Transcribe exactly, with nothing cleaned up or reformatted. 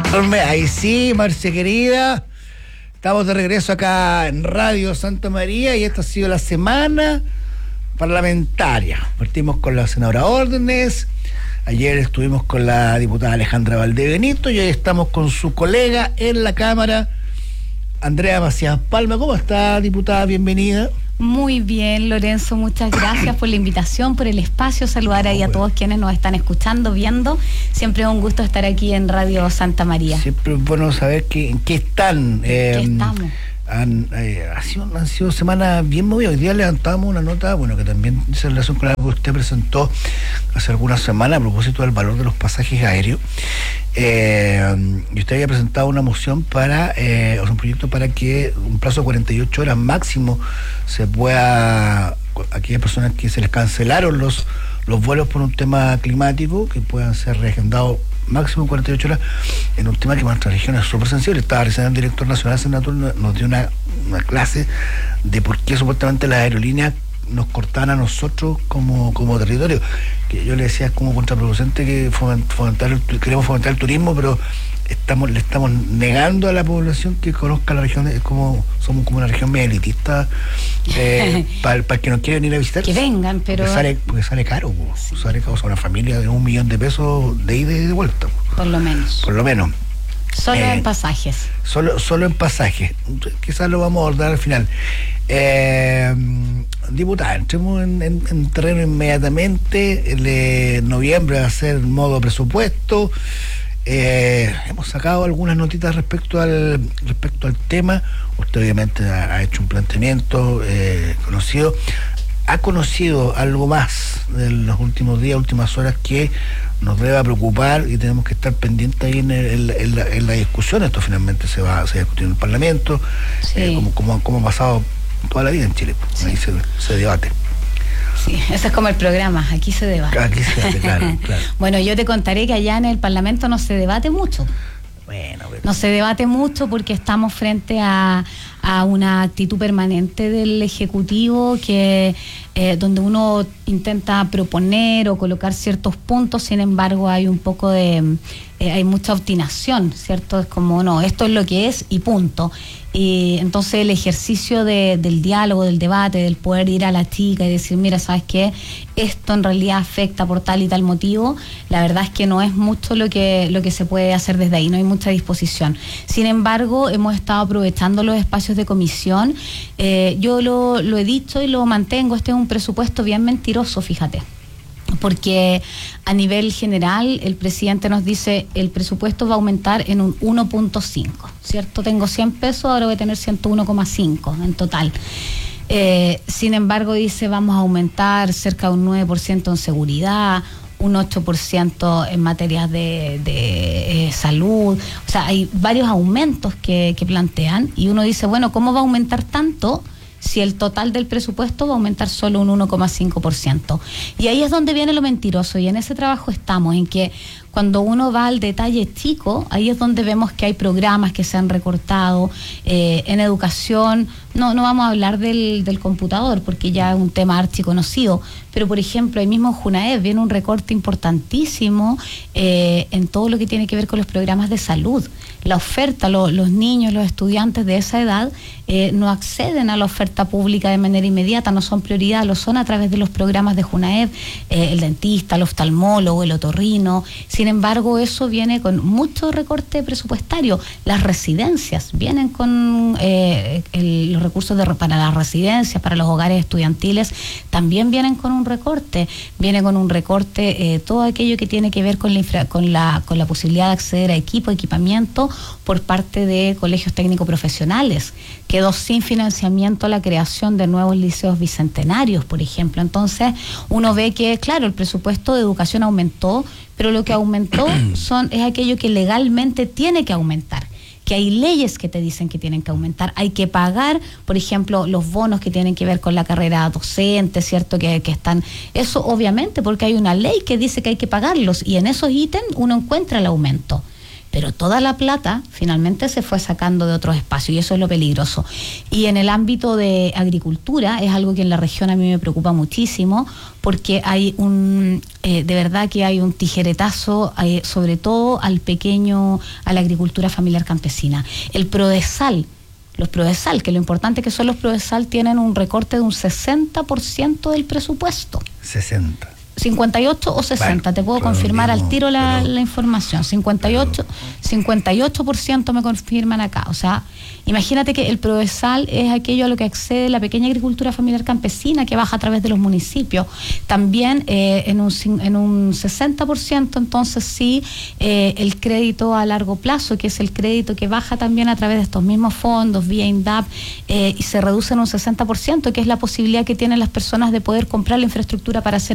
Ahí sí, Marcia querida. Estamos de regreso acá en Radio Santa María y esta ha sido la semana parlamentaria. Partimos con la senadora Órdenes, ayer estuvimos con la diputada Alejandra Valdebenito y hoy estamos con su colega en la Cámara, Andrea Macías Palma. ¿Cómo está, diputada? Bienvenida. Muy bien, Lorenzo, muchas gracias por la invitación, por el espacio, saludar ahí a todos quienes nos están escuchando, viendo. Siempre es un gusto estar aquí en Radio Santa María. Siempre es bueno saber que, en qué están. Eh, ¿Qué estamos? Han, eh, ha sido, han sido semanas bien movidas. Hoy día levantamos una nota, bueno, que también dice en relación con la que usted presentó hace algunas semanas a propósito del valor de los pasajes aéreos. Eh, y usted había presentado una moción para, eh, o sea, un proyecto para que un plazo de cuarenta y ocho horas máximo se pueda, a aquellas personas que se les cancelaron los, los vuelos por un tema climático, que puedan ser reagendados máximo cuarenta y ocho horas, en un tema que para nuestra región es súper sensible. Estaba recién el director nacional de Senatur, nos dio una, una clase de por qué supuestamente las aerolíneas nos cortaban a nosotros como, como territorio, que yo le decía es como contraproducente que fomentar el, queremos fomentar el turismo, pero estamos le estamos negando a la población que conozca la región. Es como somos como una región medio elitista, eh, para pa el que nos quiere venir a visitar, que vengan, pero porque sale, porque sale caro, sí. sale caro, o sea, una familia de un millón de pesos de ida y de vuelta, por lo menos por lo menos solo eh, en pasajes solo solo en pasajes. Quizás lo vamos a abordar al final. Eh, diputada, entremos en, en, en terreno inmediatamente. El de noviembre va a ser modo presupuesto. Eh, hemos sacado algunas notitas respecto al respecto al tema. Usted obviamente ha, ha hecho un planteamiento eh, conocido. ¿Ha conocido algo más en los últimos días, últimas horas que nos deba preocupar y tenemos que estar pendientes ahí en, el, en, la, en la discusión? Esto finalmente se va, se va a discutir en el Parlamento, sí. eh, como, como, como ha pasado toda la vida en Chile, sí. Ahí se, se debate. Sí, eso es como el programa, aquí se debate. Aquí se debate, claro, claro. Bueno, yo te contaré que allá en el Parlamento no se debate mucho. Bueno, pero... No se debate mucho porque estamos frente a, a una actitud permanente del Ejecutivo que eh, donde uno intenta proponer o colocar ciertos puntos, sin embargo hay un poco de... Eh, hay mucha obstinación, ¿cierto? Es como, no, esto es lo que es y punto. Y entonces el ejercicio de, del diálogo, del debate, del poder ir a la chica y decir, mira, ¿sabes qué? Esto en realidad afecta por tal y tal motivo, la verdad es que no es mucho lo que, lo que se puede hacer desde ahí, no hay mucha disposición. Sin embargo, hemos estado aprovechando los espacios de comisión. Eh, yo lo, lo he dicho y lo mantengo, este es un presupuesto bien mentiroso, fíjate. Porque a nivel general el presidente nos dice el presupuesto va a aumentar en un uno punto cinco, ¿cierto? Tengo cien pesos, ahora voy a tener ciento uno coma cinco en total. Eh, sin embargo dice vamos a aumentar cerca de un nueve por ciento en seguridad, un ocho por ciento en materias de, de eh, salud. O sea, hay varios aumentos que, que plantean y uno dice, bueno, ¿cómo va a aumentar tanto si el total del presupuesto va a aumentar solo un uno coma cinco por ciento? Y ahí es donde viene lo mentiroso, y en ese trabajo estamos, en que cuando uno va al detalle chico, ahí es donde vemos que hay programas que se han recortado. Eh, en educación, no no vamos a hablar del, del computador, porque ya es un tema archiconocido, pero por ejemplo, ahí mismo en Junaed viene un recorte importantísimo eh, en todo lo que tiene que ver con los programas de salud. La oferta, lo, los niños, los estudiantes de esa edad eh, no acceden a la oferta pública de manera inmediata, no son prioridad, lo son a través de los programas de Junaed, eh, el dentista, el oftalmólogo, el otorrino. Sin embargo, eso viene con mucho recorte presupuestario. Las residencias vienen con eh, el, los recursos de, para las residencias, para los hogares estudiantiles, también vienen con un recorte. Viene con un recorte eh, todo aquello que tiene que ver con la, infra, con, la, con la posibilidad de acceder a equipo, equipamiento por parte de colegios técnicos profesionales. Quedó sin financiamiento la creación de nuevos liceos bicentenarios, por ejemplo. Entonces, uno ve que, claro, el presupuesto de educación aumentó, pero lo que aumentó son es aquello que legalmente tiene que aumentar, que hay leyes que te dicen que tienen que aumentar, hay que pagar, por ejemplo, los bonos que tienen que ver con la carrera docente, ¿cierto? Que, que están, eso obviamente porque hay una ley que dice que hay que pagarlos y en esos ítems uno encuentra el aumento. pero toda la plata finalmente se fue sacando de otros espacios y eso es lo peligroso. Y en el ámbito de agricultura es algo que en la región a mí me preocupa muchísimo, porque hay un, eh, de verdad que hay un tijeretazo, eh, sobre todo al pequeño, a la agricultura familiar campesina. El Prodesal, los Prodesal, que lo importante que son los Prodesal, tienen un recorte de un sesenta por ciento del presupuesto. sesenta. cincuenta y ocho o sesenta, bueno, te puedo confirmar al tiro la, pero, la información. cincuenta y ocho, pero, cincuenta y ocho por ciento me confirman acá. O sea, imagínate que el Prodesal es aquello a lo que accede la pequeña agricultura familiar campesina que baja a través de los municipios. También eh, en, un, en un sesenta por ciento, entonces sí, eh, el crédito a largo plazo, que es el crédito que baja también a través de estos mismos fondos, vía INDAP, eh, y se reduce en un sesenta por ciento, que es la posibilidad que tienen las personas de poder comprar la infraestructura para hacer